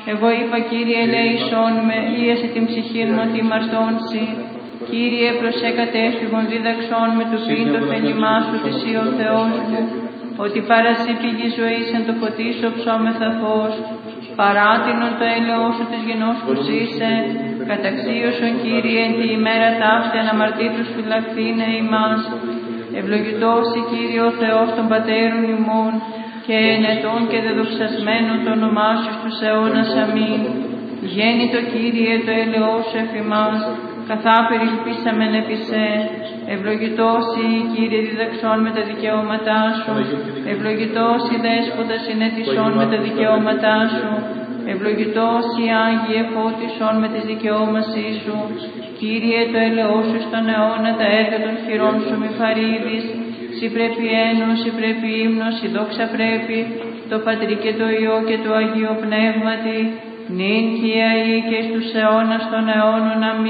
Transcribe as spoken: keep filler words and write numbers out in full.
Εγώ είπα, Κύριε, ελέησόν με, ίασε την ψυχή μου ότι μαρτώνσει. Κύριε, προσέκατέφυγον δίδαξόν με του πίν το θέλημά σου της ή ο Θεός μου, ότι παρασύ πηγή ζωής εν το φωτίσω ψώμεθα φως, παράτηνον το έλεος σου της γενός που ζήσε, καταξίωσον, Κύριε, εν τη ημέρα ταύτη αναμαρτήτους φυλαχθήνε ημάς. Ευλογητός η Κύριε ο Θεός των πατέρων ημών, και ενετών και δεδοξασμένων το όνομά σου στους αιώνας. Αμήν. Γέννητο, Κύριε, το έλεος σου εφ' ημάς, καθά περιλυπήσαμεν επί σε. Ευλογητός η Κύριε διδαξών με τα δικαιώματά σου, ευλογητός η Δέσποτα συνέτησών με τα δικαιώματά σου, ευλογητός η Άγιε φώτισόν με τις δικαιώμασή σου. Κύριε, το έλεος σου στον αιώνα, τα έργα των χειρών σου μη φαρίδεις. Συ πρέπει ένος, συ πρέπει ύμνος, συ δόξα πρέπει, το Πατρί και το Υιό και το Αγίο Πνεύματι, νυν και αεί και στους αιώνας των αιώνων. Αμήν.